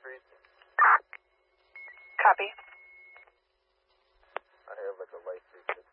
Street. Copy. I hear like a light 360.